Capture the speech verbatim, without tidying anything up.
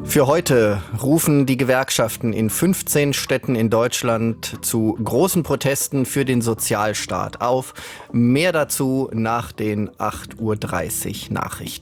Für heute rufen die Gewerkschaften in fünfzehn Städten in Deutschland zu großen Protesten für den Sozialstaat auf. Mehr dazu nach den acht Uhr dreißig Nachrichten.